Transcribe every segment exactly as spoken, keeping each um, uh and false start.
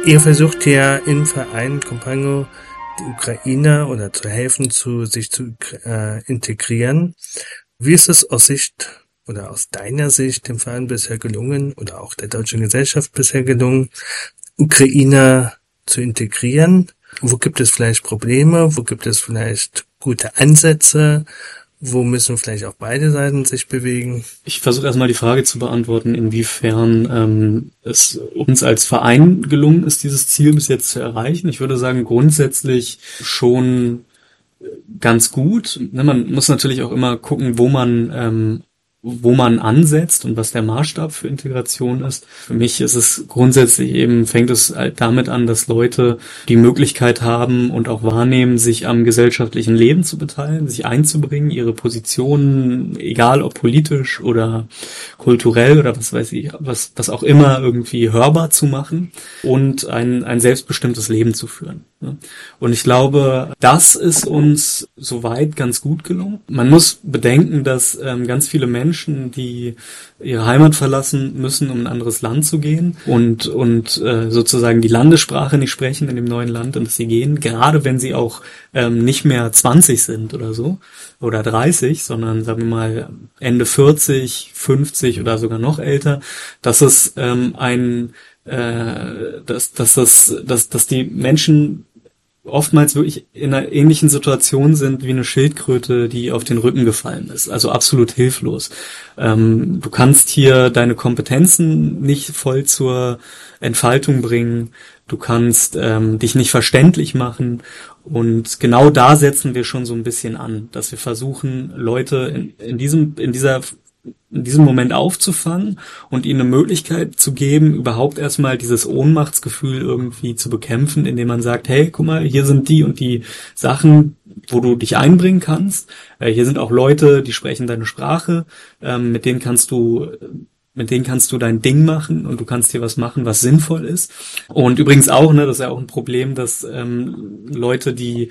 Ihr versucht ja im Verein Compango die Ukrainer oder zu helfen, zu sich zu äh, integrieren. Wie ist es aus Sicht oder aus deiner Sicht dem Verein bisher gelungen oder auch der deutschen Gesellschaft bisher gelungen, Ukrainer zu integrieren? Wo gibt es vielleicht Probleme? Wo gibt es vielleicht gute Ansätze? Wo müssen vielleicht auch beide Seiten sich bewegen? Ich versuche erstmal die Frage zu beantworten, inwiefern ähm, es uns als Verein gelungen ist, dieses Ziel bis jetzt zu erreichen. Ich würde sagen, grundsätzlich schon ganz gut. Ne, man muss natürlich auch immer gucken, wo man ähm, wo man ansetzt und was der Maßstab für Integration ist. Für mich ist es grundsätzlich eben, fängt es halt damit an, dass Leute die Möglichkeit haben und auch wahrnehmen, sich am gesellschaftlichen Leben zu beteiligen, sich einzubringen, ihre Positionen, egal ob politisch oder kulturell oder was weiß ich, was, was auch immer irgendwie hörbar zu machen und ein, ein selbstbestimmtes Leben zu führen. Und ich glaube, das ist uns soweit ganz gut gelungen. Man muss bedenken, dass ähm, ganz viele Menschen, die ihre Heimat verlassen müssen, um in ein anderes Land zu gehen und und äh, sozusagen die Landessprache nicht sprechen in dem neuen Land, in das sie gehen, gerade wenn sie auch ähm, nicht mehr zwanzig sind oder so oder dreißig, sondern sagen wir mal Ende vierzig, fünfzig oder sogar noch älter, dass es ähm, ein äh, dass dass das dass dass die Menschen oftmals wirklich in einer ähnlichen Situation sind wie eine Schildkröte, die auf den Rücken gefallen ist, also absolut hilflos. Ähm, du kannst hier deine Kompetenzen nicht voll zur Entfaltung bringen, du kannst ähm, dich nicht verständlich machen und genau da setzen wir schon so ein bisschen an, dass wir versuchen, Leute in, in diesem in dieser in diesem Moment aufzufangen und ihnen eine Möglichkeit zu geben, überhaupt erstmal dieses Ohnmachtsgefühl irgendwie zu bekämpfen, indem man sagt, hey, guck mal, hier sind die und die Sachen, wo du dich einbringen kannst. Äh, hier sind auch Leute, die sprechen deine Sprache, ähm, mit denen kannst du mit denen kannst du dein Ding machen und du kannst hier was machen, was sinnvoll ist. Und übrigens auch, ne, das ist ja auch ein Problem, dass ähm, Leute, die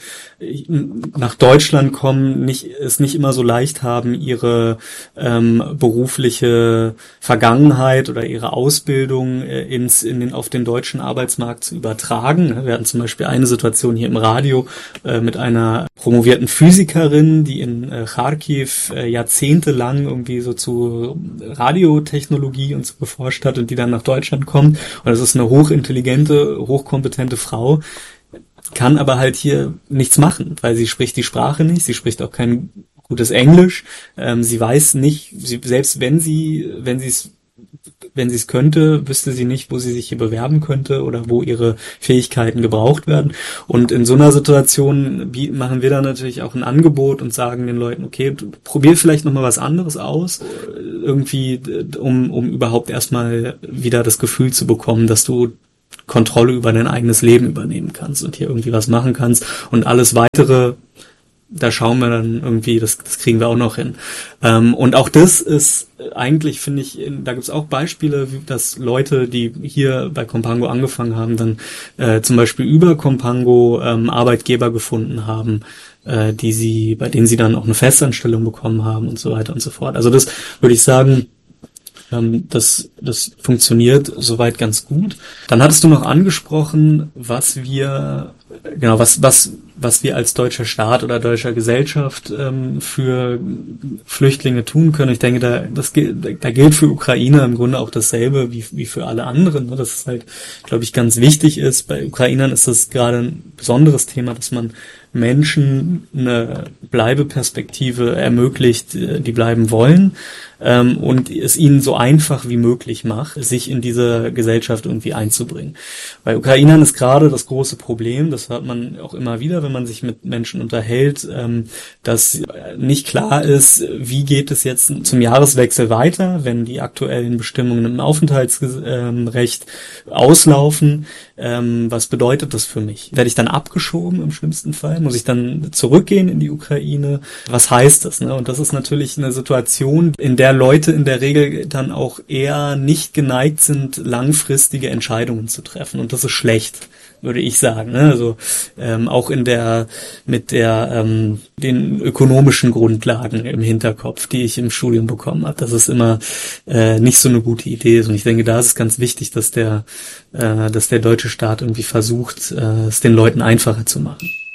nach Deutschland kommen, nicht es nicht immer so leicht haben, ihre ähm, berufliche Vergangenheit oder ihre Ausbildung äh, ins in den auf den deutschen Arbeitsmarkt zu übertragen. Wir hatten zum Beispiel eine Situation hier im Radio äh, mit einer promovierten Physikerin, die in äh, Charkiw äh, jahrzehntelang irgendwie so zu Radiotechnologie und so geforscht hat und die dann nach Deutschland kommt. Und das ist eine hochintelligente, hochkompetente Frau, kann aber halt hier nichts machen, weil sie spricht die Sprache nicht, sie spricht auch kein gutes Englisch, ähm, sie weiß nicht, sie, selbst wenn sie, wenn sie es wenn sie es könnte, wüsste sie nicht, wo sie sich hier bewerben könnte oder wo ihre Fähigkeiten gebraucht werden. Und in so einer Situation machen wir dann natürlich auch ein Angebot und sagen den Leuten, okay, probier vielleicht nochmal was anderes aus, irgendwie, um, um überhaupt erstmal wieder das Gefühl zu bekommen, dass du Kontrolle über dein eigenes Leben übernehmen kannst und hier irgendwie was machen kannst und alles weitere, da schauen wir dann irgendwie, das, das kriegen wir auch noch hin. Ähm, und auch das ist eigentlich, finde ich, da gibt's auch Beispiele, dass Leute, die hier bei Compango angefangen haben, dann äh, zum Beispiel über Compango ähm, Arbeitgeber gefunden haben, äh, die sie, bei denen sie dann auch eine Festanstellung bekommen haben und so weiter und so fort. Also das würde ich sagen, ähm, das, das funktioniert soweit ganz gut. Dann hattest du noch angesprochen, was wir, genau, was, was, was wir als deutscher Staat oder deutscher Gesellschaft ähm, für Flüchtlinge tun können. Ich denke, da, das, da gilt für Ukrainer im Grunde auch dasselbe wie, wie für alle anderen. Ne? Dass es halt, glaube ich, ganz wichtig ist. Bei Ukrainern ist das gerade ein besonderes Thema, dass man Menschen eine Bleibeperspektive ermöglicht, die bleiben wollen, ähm, und es ihnen so einfach wie möglich macht, sich in diese Gesellschaft irgendwie einzubringen. Bei Ukrainern ist gerade das große Problem, das hört man auch immer wieder, wenn man sich mit Menschen unterhält, ähm, dass nicht klar ist, wie geht es jetzt zum Jahreswechsel weiter, wenn die aktuellen Bestimmungen im Aufenthaltsrecht auslaufen. Ähm, was bedeutet das für mich? Werde ich dann abgeschoben im schlimmsten Fall? Muss ich dann zurückgehen in die Ukraine? Was heißt das? Ne? Und das ist natürlich eine Situation, in der Leute in der Regel dann auch eher nicht geneigt sind, langfristige Entscheidungen zu treffen. Und das ist schlecht, würde ich sagen. Ne? Also Also ähm, auch in der mit der ähm, den ökonomischen Grundlagen im Hinterkopf, die ich im Studium bekommen habe, dass es immer äh, nicht so eine gute Idee ist. Und ich denke, da ist es ganz wichtig, dass der äh, dass der deutsche Staat irgendwie versucht, äh, es den Leuten einfacher zu machen.